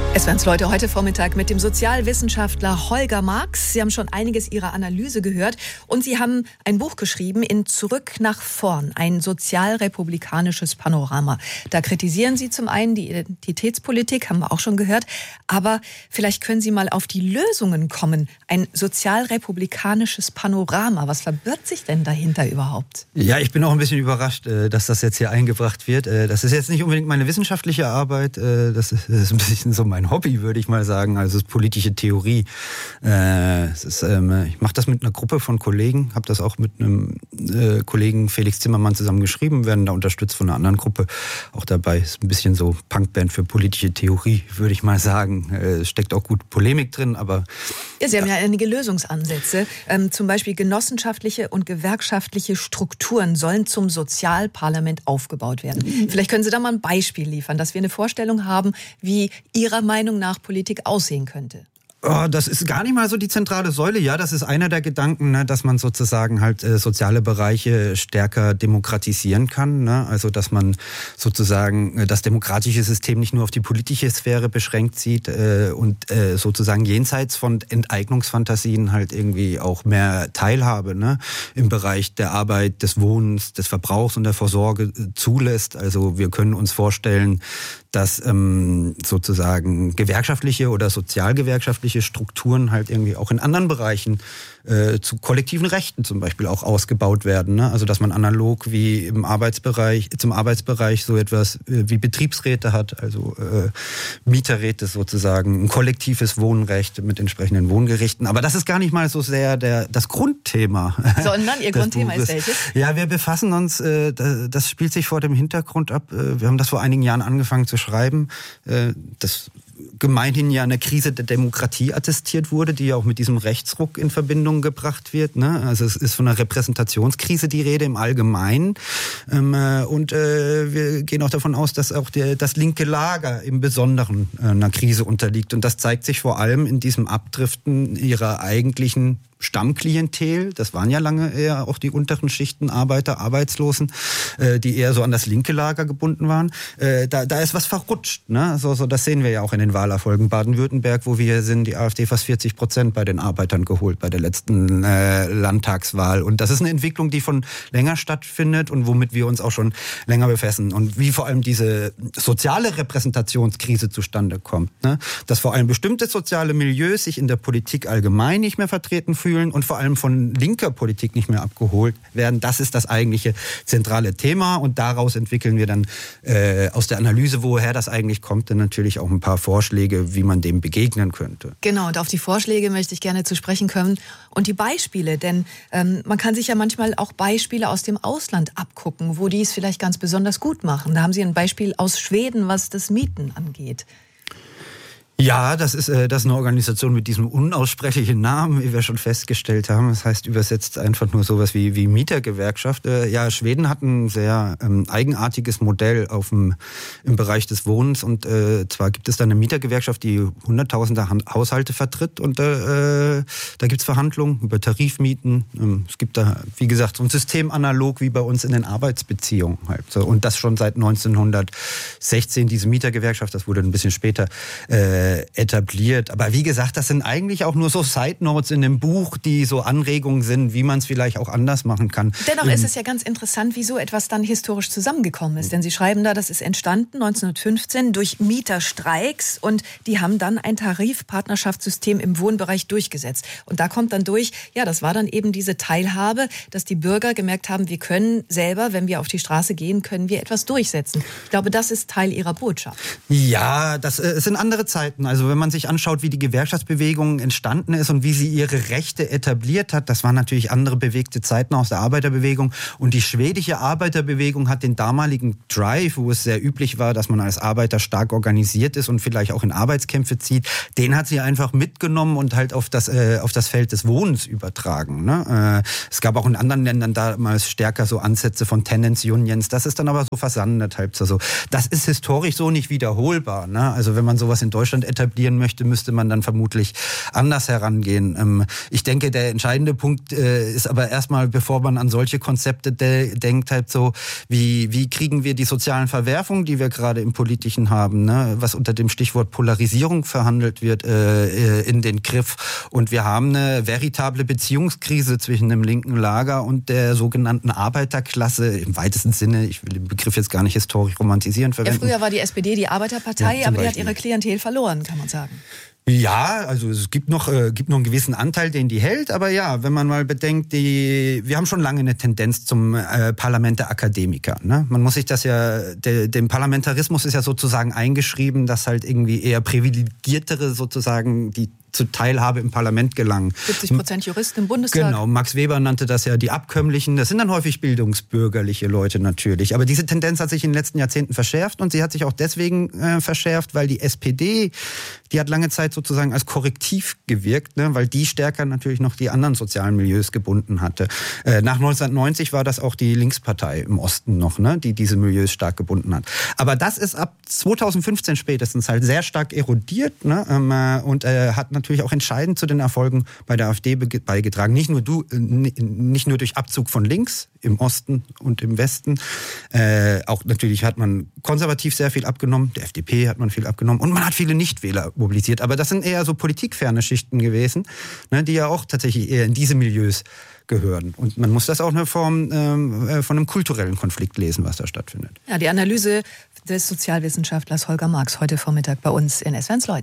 Es waren's, Leute, heute Vormittag mit dem Sozialwissenschaftler Holger Marx. Sie haben schon einiges Ihrer Analyse gehört und Sie haben ein Buch geschrieben, in Zurück nach vorn, ein sozialrepublikanisches Panorama. Da kritisieren Sie zum einen die Identitätspolitik, haben wir auch schon gehört, aber vielleicht können Sie mal auf die Lösungen kommen. Ein sozialrepublikanisches Panorama, was verbirgt sich denn dahinter überhaupt? Ja, ich bin auch ein bisschen überrascht, dass das jetzt hier eingebracht wird. Das ist jetzt nicht unbedingt meine wissenschaftliche Arbeit, das ist ein bisschen so mein Hobby, würde ich mal sagen, also es ist politische Theorie. Ich mache das mit einer Gruppe von Kollegen, habe das auch mit einem Kollegen Felix Zimmermann zusammen geschrieben, werden da unterstützt von einer anderen Gruppe auch dabei. Ist ein bisschen so Punkband für politische Theorie, würde ich mal sagen. Es steckt auch gut Polemik drin, aber... Ja, Sie haben ja einige Lösungsansätze. Zum Beispiel genossenschaftliche und gewerkschaftliche Strukturen sollen zum Sozialparlament aufgebaut werden. Vielleicht können Sie da mal ein Beispiel liefern, dass wir eine Vorstellung haben, wie Ihrer Meinung nach Politik aussehen könnte. Oh, das ist gar nicht mal so die zentrale Säule. Ja, das ist einer der Gedanken, ne, dass man sozusagen halt soziale Bereiche stärker demokratisieren kann. Ne? Also, dass man sozusagen das demokratische System nicht nur auf die politische Sphäre beschränkt sieht und sozusagen jenseits von Enteignungsfantasien halt irgendwie auch mehr Teilhabe, ne, im Bereich der Arbeit, des Wohnens, des Verbrauchs und der Vorsorge zulässt. Also, wir können uns vorstellen, dass sozusagen gewerkschaftliche oder sozialgewerkschaftliche Strukturen halt irgendwie auch in anderen Bereichen zu kollektiven Rechten zum Beispiel auch ausgebaut werden. Ne? Also dass man analog wie im Arbeitsbereich, zum Arbeitsbereich so etwas wie Betriebsräte hat, also Mieterräte sozusagen, ein kollektives Wohnrecht mit entsprechenden Wohngerichten. Aber das ist gar nicht mal so sehr das Grundthema. Sondern Ihr Grundthema ist welches? Ja, wir befassen uns, das spielt sich vor dem Hintergrund ab. Wir haben das vor einigen Jahren angefangen zu schreiben. Das gemeinhin ja eine Krise der Demokratie attestiert wurde, die ja auch mit diesem Rechtsruck in Verbindung gebracht wird. Ne? Also es ist von einer Repräsentationskrise die Rede im Allgemeinen. Und wir gehen auch davon aus, dass auch das linke Lager im Besonderen einer Krise unterliegt. Und das zeigt sich vor allem in diesem Abdriften ihrer eigentlichen Stammklientel, das waren ja lange eher auch die unteren Schichten, Arbeiter, Arbeitslosen, die eher so an das linke Lager gebunden waren. Da ist was verrutscht. Ne? So, das sehen wir ja auch in den Wahlerfolgen. Baden-Württemberg, wo wir hier sind, die AfD fast 40% bei den Arbeitern geholt bei der letzten Landtagswahl. Und das ist eine Entwicklung, die von länger stattfindet und womit wir uns auch schon länger befassen. Und wie vor allem diese soziale Repräsentationskrise zustande kommt. Ne? Dass vor allem bestimmte soziale Milieus sich in der Politik allgemein nicht mehr vertreten fühlen und vor allem von linker Politik nicht mehr abgeholt werden. Das ist das eigentliche zentrale Thema und daraus entwickeln wir dann aus der Analyse, woher das eigentlich kommt, dann natürlich auch ein paar Vorschläge, wie man dem begegnen könnte. Genau, und auf die Vorschläge möchte ich gerne zu sprechen kommen und die Beispiele, denn man kann sich ja manchmal auch Beispiele aus dem Ausland abgucken, wo die es vielleicht ganz besonders gut machen. Da haben Sie ein Beispiel aus Schweden, was das Mieten angeht. Ja, das ist eine Organisation mit diesem unaussprechlichen Namen, wie wir schon festgestellt haben. Das heißt übersetzt einfach nur sowas wie Mietergewerkschaft. Ja, Schweden hat ein sehr eigenartiges Modell im Bereich des Wohnens. Und zwar gibt es da eine Mietergewerkschaft, die Hunderttausende Haushalte vertritt. Und da gibt's Verhandlungen über Tarifmieten. Es gibt da, wie gesagt, so ein System analog wie bei uns in den Arbeitsbeziehungen. Halt. Und das schon seit 1916, diese Mietergewerkschaft. Das wurde ein bisschen später etabliert. Aber wie gesagt, das sind eigentlich auch nur so Side Notes in dem Buch, die so Anregungen sind, wie man es vielleicht auch anders machen kann. Dennoch ist es ja ganz interessant, wie so etwas dann historisch zusammengekommen ist. Denn Sie schreiben da, das ist entstanden 1915 durch Mieterstreiks und die haben dann ein Tarifpartnerschaftssystem im Wohnbereich durchgesetzt. Und da kommt dann durch, ja, das war dann eben diese Teilhabe, dass die Bürger gemerkt haben, wir können selber, wenn wir auf die Straße gehen, können wir etwas durchsetzen. Ich glaube, das ist Teil Ihrer Botschaft. Ja, es sind andere Zeiten. Also wenn man sich anschaut, wie die Gewerkschaftsbewegung entstanden ist und wie sie ihre Rechte etabliert hat, das waren natürlich andere bewegte Zeiten aus der Arbeiterbewegung. Und die schwedische Arbeiterbewegung hat den damaligen Drive, wo es sehr üblich war, dass man als Arbeiter stark organisiert ist und vielleicht auch in Arbeitskämpfe zieht, den hat sie einfach mitgenommen und halt auf das Feld des Wohnens übertragen. Ne? Es gab auch in anderen Ländern damals stärker so Ansätze von Tenants Unions. Das ist dann aber so versandet halb so. Das ist historisch so nicht wiederholbar. Ne? Also wenn man sowas in Deutschland etablieren möchte, müsste man dann vermutlich anders herangehen. Ich denke, der entscheidende Punkt ist aber erstmal, bevor man an solche Konzepte denkt, halt so, wie kriegen wir die sozialen Verwerfungen, die wir gerade im Politischen haben, ne, was unter dem Stichwort Polarisierung verhandelt wird, in den Griff. Und wir haben eine veritable Beziehungskrise zwischen dem linken Lager und der sogenannten Arbeiterklasse im weitesten Sinne. Ich will den Begriff jetzt gar nicht historisch romantisieren verwenden. Ja, früher war die SPD die Arbeiterpartei, aber die hat ihre Klientel verloren, kann man sagen. Ja, also es gibt noch einen gewissen Anteil, den die hält, aber ja, wenn man mal bedenkt, wir haben schon lange eine Tendenz zum Parlament der Akademiker. Ne? Man muss sich das ja, dem Parlamentarismus ist ja sozusagen eingeschrieben, dass halt irgendwie eher Privilegiertere sozusagen die zur Teilhabe im Parlament gelangen. 70% Juristen im Bundestag. Genau, Max Weber nannte das ja die Abkömmlichen. Das sind dann häufig bildungsbürgerliche Leute natürlich. Aber diese Tendenz hat sich in den letzten Jahrzehnten verschärft und sie hat sich auch deswegen verschärft, weil die SPD, die hat lange Zeit sozusagen als Korrektiv gewirkt, ne, weil die stärker natürlich noch die anderen sozialen Milieus gebunden hatte. Nach 1990 war das auch die Linkspartei im Osten noch, ne, die diese Milieus stark gebunden hat. Aber das ist ab 2015 spätestens halt sehr stark erodiert, ne, und hat natürlich auch entscheidend zu den Erfolgen bei der AfD beigetragen. Nicht nur durch Abzug von links im Osten und im Westen. Auch natürlich hat man konservativ sehr viel abgenommen. Der FDP hat man viel abgenommen. Und man hat viele Nichtwähler mobilisiert. Aber das sind eher so politikferne Schichten gewesen, ne, die ja auch tatsächlich eher in diese Milieus gehören. Und man muss das auch eine Form von einem kulturellen Konflikt lesen, was da stattfindet. Ja, die Analyse des Sozialwissenschaftlers Holger Marx heute Vormittag bei uns in SWR 1 Leute.